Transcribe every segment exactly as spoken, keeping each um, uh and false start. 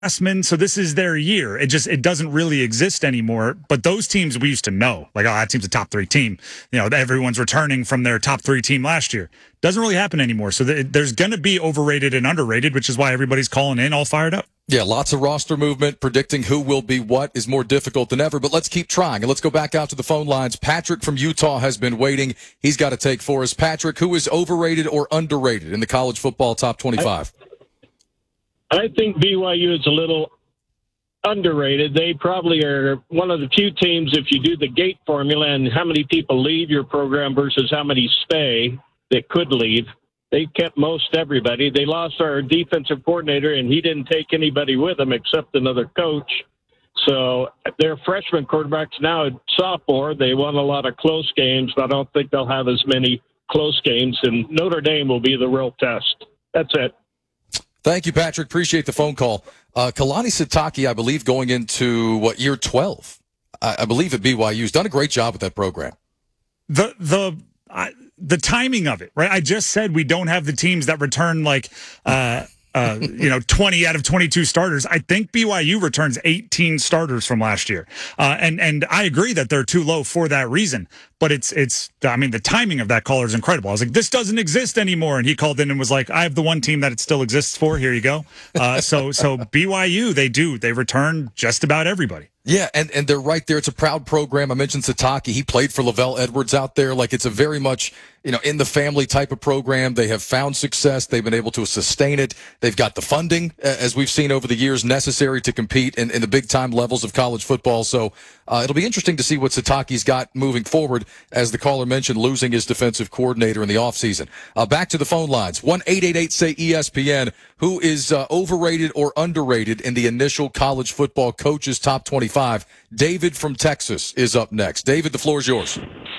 upperclassmen, so this is their year. It just it doesn't really exist anymore. But those teams we used to know, like, oh, that team's a top three team. You know, everyone's returning from their top three team last year. Doesn't really happen anymore. So th- there's going to be overrated and underrated, which is why everybody's calling in all fired up. Yeah, lots of roster movement. Predicting who will be what is more difficult than ever, but let's keep trying. And let's go back out to the phone lines. Patrick from Utah has been waiting. He's got a take for us. Patrick, who is overrated or underrated in the college football top twenty-five? I, I think B Y U is a little underrated. They probably are one of the few teams, if you do the gate formula and how many people leave your program versus how many stay that could leave, they kept most everybody. They lost our defensive coordinator, and he didn't take anybody with him except another coach. So their freshman quarterbacks now at sophomore. They won a lot of close games, but I don't think they'll have as many close games, and Notre Dame will be the real test. That's it. Thank you, Patrick. Appreciate the phone call. Uh, Kalani Sitake, I believe, going into, what, year twelve? I, I believe at B Y U. He's done a great job with that program. The, the, I, the timing of it, right? I just said we don't have the teams that return like, uh, uh, you know, twenty out of twenty-two starters. I think B Y U returns eighteen starters from last year. Uh, and, and I agree that they're too low for that reason. But it's, it's, I mean, the timing of that caller is incredible. I was like, this doesn't exist anymore. And he called in and was like, I have the one team that it still exists for. Here you go. Uh, so, so B Y U, they do, they return just about everybody. Yeah, and, and they're right there. It's a proud program. I mentioned Sitake. He played for Lavelle Edwards out there. Like, it's a very much, you know, in the family type of program. They have found success. They've been able to sustain it. They've got the funding, as we've seen over the years, necessary to compete in, in the big-time levels of college football. So uh, it'll be interesting to see what Sitake's got moving forward, as the caller mentioned, losing his defensive coordinator in the offseason. Uh, back to the phone lines. one eight eight eight say E S P N. Who is uh, overrated or underrated in the initial college football coaches top twenty-five? David from Texas is up next. David, the floor is yours.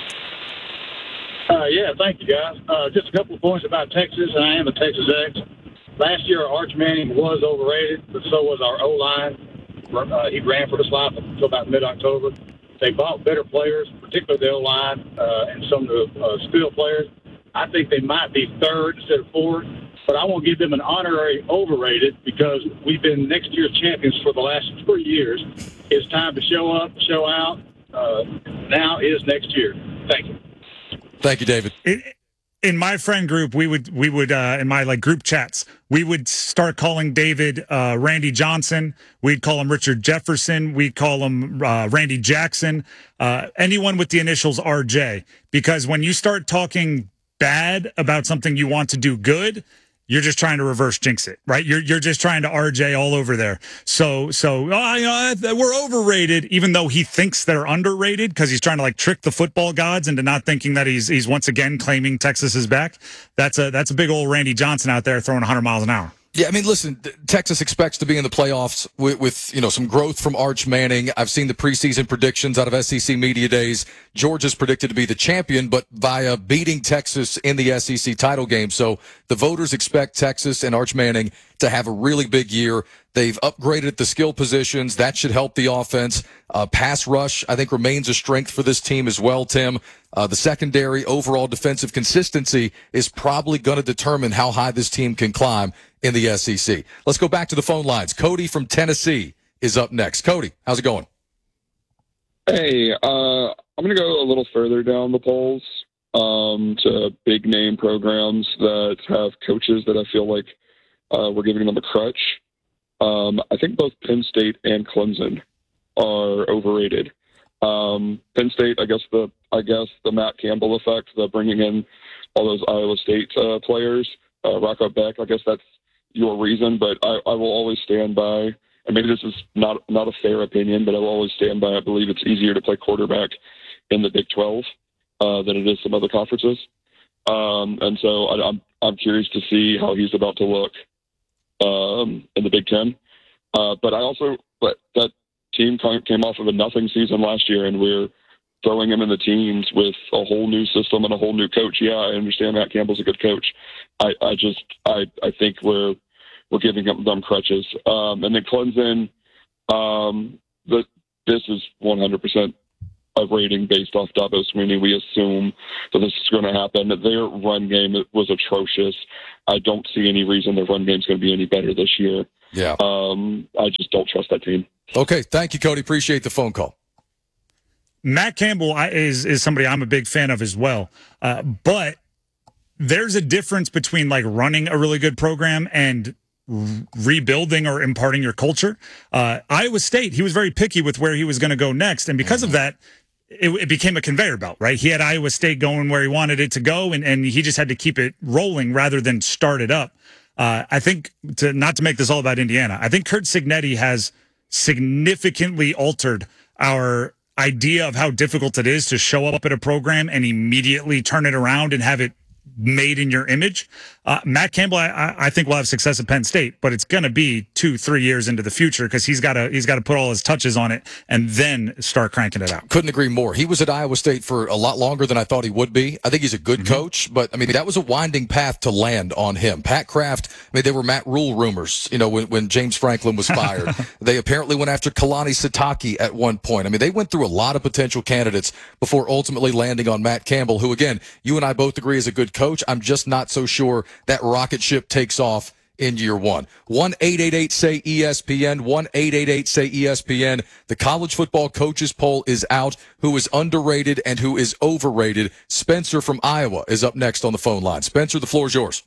Uh, yeah, thank you, guys. Uh, just a couple of points about Texas, and I am a Texas ex. Last year, Arch Manning was overrated, but so was our O-line. Uh, he ran for his life until about mid-October. They bought better players, particularly the O-line uh, and some of the uh, skill players. I think they might be third instead of fourth, but I won't give them an honorary overrated because we've been next year's champions for the last three years. It's time to show up, show out. Uh, now is next year. Thank you. Thank you, David. It, in my friend group, we would we would uh, in my like group chats, we would start calling David uh, Randy Johnson. We'd call him Richard Jefferson. We'd call him uh, Randy Jackson. Uh, anyone with the initials R J, because when you start talking bad about something you want to do good, you're just trying to reverse jinx it, right? You're you're just trying to R J all over there. So so oh, you know, we're overrated, even though he thinks they're underrated because he's trying to like trick the football gods into not thinking that he's he's once again claiming Texas is back. That's a that's a big old Randy Johnson out there throwing one hundred miles an hour. Yeah, I mean, listen, Texas expects to be in the playoffs with, with, you know, some growth from Arch Manning. I've seen the preseason predictions out of S E C Media Days. Georgia's predicted to be the champion, but via beating Texas in the S E C title game. So the voters expect Texas and Arch Manning to have a really big year. They've upgraded the skill positions. That should help the offense. Uh, pass rush, I think, remains a strength for this team as well, Tim. Uh, the secondary, overall defensive consistency is probably going to determine how high this team can climb in the S E C. Let's go back to the phone lines. Cody from Tennessee is up next. Cody, how's it going? Hey, uh, I'm going to go a little further down the polls um, to big-name programs that have coaches that I feel like uh, we're giving them a crutch. Um, I think both Penn State and Clemson are overrated. Um, Penn State, I guess the I guess the Matt Campbell effect, the bringing in all those Iowa State uh, players, uh, Rocco Beck. I guess that's your reason, but I, I will always stand by. And maybe this is not not a fair opinion, but I will always stand by. I believe it's easier to play quarterback in the Big twelve uh, than it is some other conferences. Um, and so I, I'm I'm curious to see how he's about to look um, in the Big Ten. Uh, but I also, but that team came off of a nothing season last year, and we're throwing him in the teams with a whole new system and a whole new coach. Yeah, I understand Matt Campbell's a good coach. I, I just, I, I think we're, we're giving them crutches. Um, and then Clemson, um, the, this is one hundred percent a rating based off Dabo Swinney. We assume that this is going to happen. Their run game was atrocious. I don't see any reason their run game is going to be any better this year. Yeah. Um, I just don't trust that team. Okay, thank you, Cody. Appreciate the phone call. Matt Campbell is is somebody I'm a big fan of as well. Uh, but there's a difference between like running a really good program and r- rebuilding or imparting your culture. Uh, Iowa State, he was very picky with where he was going to go next. And because mm-hmm. of that, it, it became a conveyor belt, right? He had Iowa State going where he wanted it to go, and, and he just had to keep it rolling rather than start it up. Uh, I think, to not to make this all about Indiana, I think Curt Cignetti has significantly altered our idea of how difficult it is to show up at a program and immediately turn it around and have it made in your image. Uh, Matt Campbell, I, I think will have success at Penn State, but it's going to be two, three years into the future because he's got to he's got to put all his touches on it and then start cranking it out. Couldn't agree more. He was at Iowa State for a lot longer than I thought he would be. I think he's a good mm-hmm. coach, but I mean that was a winding path to land on him. Pat Kraft, I mean, they were Matt Rule rumors. You know, when when James Franklin was fired, they apparently went after Kalani Sitake at one point. I mean, they went through a lot of potential candidates before ultimately landing on Matt Campbell, who again, you and I both agree is a good coach. I'm just not so sure that rocket ship takes off in year one. one eight eight eight say E S P N, one eight eight eight say E S P N. The college football coaches poll is out. Who is underrated and who is overrated? Spencer from Iowa is up next on the phone line. Spencer, the floor is yours.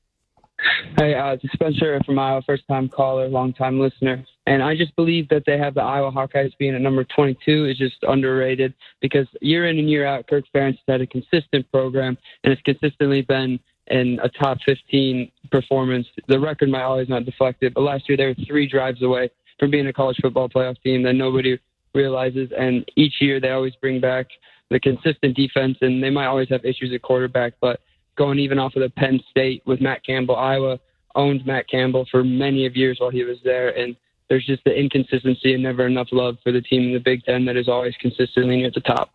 Hey, uh, it's Spencer from Iowa, first-time caller, long-time listener. And I just believe that they have the Iowa Hawkeyes being at number twenty-two is just underrated because year in and year out, Kirk Ferentz has had a consistent program and it's consistently been in a top fifteen performance. The record might always not deflect it, but last year they were three drives away from being a college football playoff team that nobody realizes. And each year they always bring back the consistent defense, and they might always have issues at quarterback, but going even off of the Penn State with Matt Campbell, Iowa owned Matt Campbell for many of years while he was there, and there's just the inconsistency and never enough love for the team in the Big Ten that is always consistently near the top.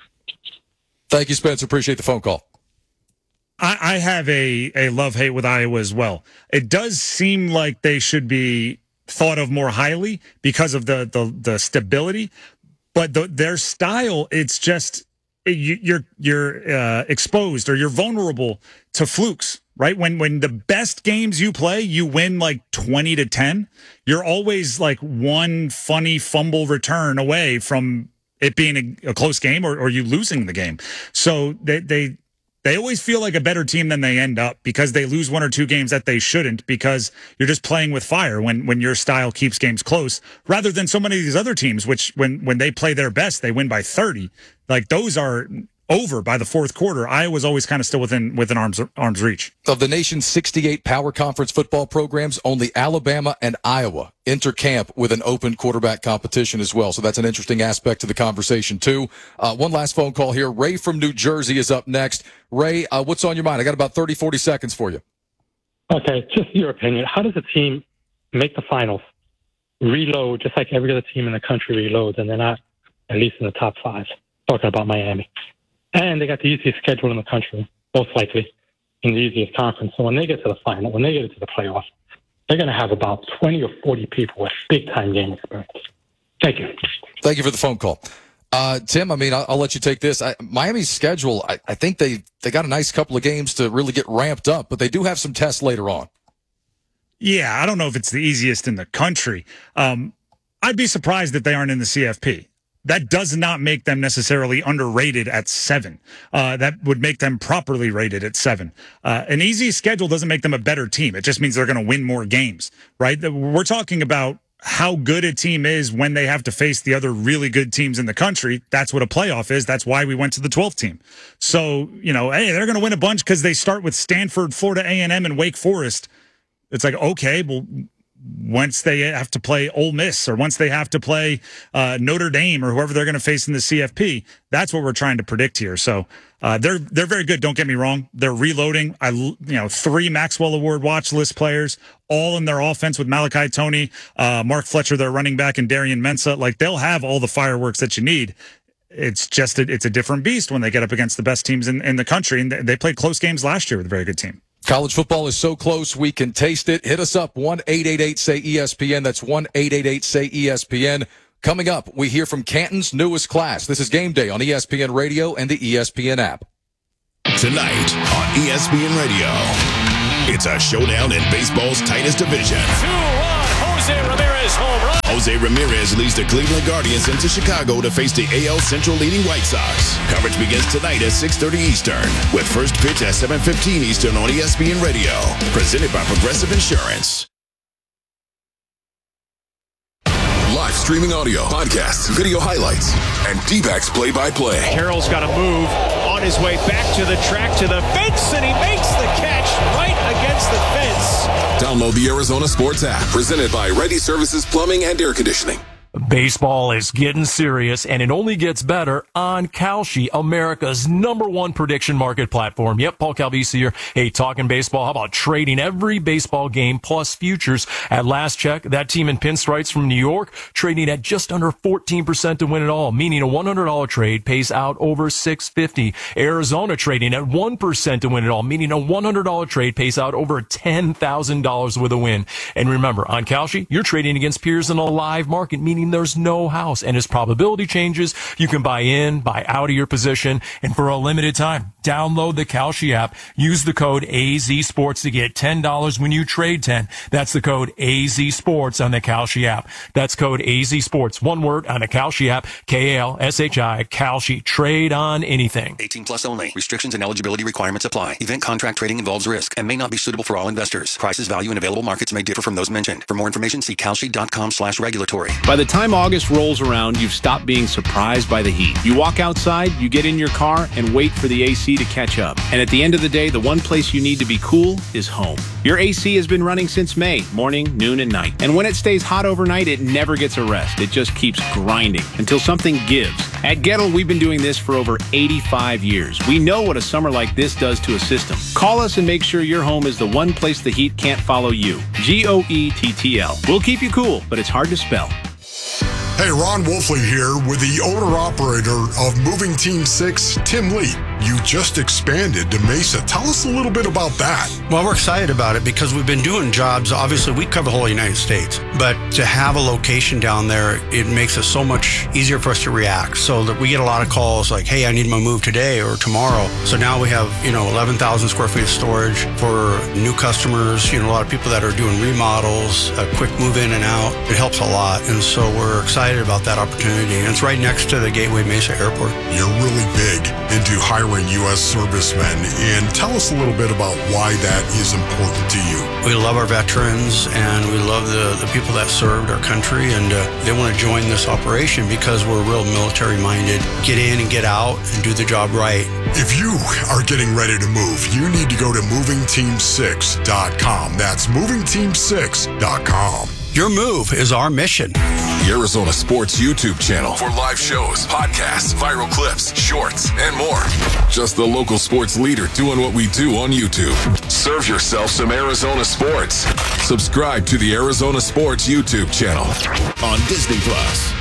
Thank you, Spencer. Appreciate the phone call. I, I have a, a love-hate with Iowa as well. It does seem like they should be thought of more highly because of the the, the stability, but the, their style, it's just you, you're you're uh, exposed or you're vulnerable to flukes. Right? When when the best games you play, you win like twenty to ten. You're always like one funny fumble return away from it being a, a close game or, or you losing the game. So they, they they always feel like a better team than they end up because they lose one or two games that they shouldn't because you're just playing with fire when when your style keeps games close rather than so many of these other teams, which when when they play their best, they win by thirty. Like those are over by the fourth quarter. Iowa's always kind of still within within arm's arm's reach. Of the nation's sixty-eight power conference football programs, only Alabama and Iowa enter camp with an open quarterback competition as well. So that's an interesting aspect to the conversation too. Uh, one last phone call here. Ray from New Jersey is up next. Ray, uh, what's on your mind? I got about thirty, forty seconds for you. Okay, just your opinion. How does a team make the finals, reload just like every other team in the country reloads, and they're not at least in the top five? Talking about Miami. And they got the easiest schedule in the country, most likely, in the easiest conference. So when they get to the final, when they get into the playoffs, they're going to have about twenty or forty people with big-time game experience. Thank you. Thank you for the phone call. Uh, Tim, I mean, I'll, I'll let you take this. I, Miami's schedule, I, I think they, they got a nice couple of games to really get ramped up, but they do have some tests later on. Yeah, I don't know if it's the easiest in the country. Um, I'd be surprised if they aren't in the C F P. That does not make them necessarily underrated at seven. Uh, that would make them properly rated at seven. Uh, an easy schedule doesn't make them a better team. It just means they're going to win more games, right? We're talking about how good a team is when they have to face the other really good teams in the country. That's what a playoff is. That's why we went to the twelfth team. So, you know, hey, they're going to win a bunch because they start with Stanford, Florida A and M, and Wake Forest. It's like, okay, well, once they have to play Ole Miss or once they have to play uh, Notre Dame or whoever they're going to face in the C F P, that's what we're trying to predict here. So uh, they're they're very good. Don't get me wrong. They're reloading. I you know three Maxwell Award watch list players, all in their offense with Malachi Toney, uh, Mark Fletcher, their running back, and Darian Mensah. Like they'll have all the fireworks that you need. It's just a, it's a different beast when they get up against the best teams in, in the country, and they played close games last year with a very good team. College football is so close, we can taste it. Hit us up, one eight eight eight say E S P N. That's one eight eight eight say E S P N. Coming up, we hear from Canton's newest class. This is Game Day on E S P N Radio and the E S P N app. Tonight on E S P N Radio, it's a showdown in baseball's tightest division. two one, Jose Ramirez home run. Jose Ramirez leads the Cleveland Guardians into Chicago to face the A L Central leading White Sox. Coverage begins tonight at six thirty Eastern, with first pitch at seven fifteen Eastern on E S P N Radio. Presented by Progressive Insurance. Live streaming audio, podcasts, video highlights, and D-backs play-by-play. Carroll's got to move on his way back to the track, to the fence, and he makes the catch right against the fence. Download the Arizona Sports app, presented by Ready Services Plumbing and Air Conditioning. Baseball is getting serious, and it only gets better on Kalshi, America's number one prediction market platform. Yep, Paul Calvisi here. Hey, talking baseball. How about trading every baseball game plus futures? At last check, that team in pinstripes from New York trading at just under fourteen percent to win it all, meaning a one hundred dollars trade pays out over six hundred fifty dollars. Arizona trading at one percent to win it all, meaning a one hundred dollars trade pays out over ten thousand dollars with a win. And remember, on Kalshi, you're trading against peers in a live market, meaning there's no house. And as probability changes, you can buy in, buy out of your position. And for a limited time, download the Kalshi app. Use the code A Z Sports to get ten dollars when you trade ten. That's the code A Z Sports on the Kalshi app. That's code A Z Sports. One word on the Kalshi app. K A L S H I. Kalshi. Trade on anything. eighteen plus only. Restrictions and eligibility requirements apply. Event contract trading involves risk and may not be suitable for all investors. Prices, value, and available markets may differ from those mentioned. For more information, see kalshi.com slash regulatory. By the time August rolls around, you've stopped being surprised by the heat. You walk outside, you get in your car, and wait for the A C to catch up. And at the end of the day, the one place you need to be cool is home. Your A C has been running since May, morning, noon, and night. And when it stays hot overnight, it never gets a rest. It just keeps grinding until something gives. At Gettle, we've been doing this for over eighty-five years. We know what a summer like this does to a system. Call us and make sure your home is the one place the heat can't follow you. G O E T T L. We'll keep you cool, but it's hard to spell. Hey, Ron Wolfley here with the owner-operator of Moving Team six, Tim Lee. You just expanded to Mesa. Tell us a little bit about that. Well, we're excited about it because we've been doing jobs. Obviously, we cover the whole United States. But to have a location down there, it makes it so much easier for us to react. So that we get a lot of calls like, hey, I need my move today or tomorrow. So now we have, you know, eleven thousand square feet of storage for new customers, you know, a lot of people that are doing remodels, a quick move in and out. It helps a lot. And so we're excited about that opportunity. And it's right next to the Gateway Mesa Airport. You're really big into hiring U S servicemen, and tell us a little bit about why that is important to you. We love our veterans, and we love the, the people that served our country, and uh, they want to join this operation because we're real military-minded. Get in and get out and do the job right. If you are getting ready to move, you need to go to moving team six dot com. That's moving team six dot com. Your move is our mission. The Arizona Sports YouTube channel for live shows, podcasts, viral clips, shorts, and more. Just the local sports leader doing what we do on YouTube. Serve yourself some Arizona sports. Subscribe to the Arizona Sports YouTube channel on Disney Plus.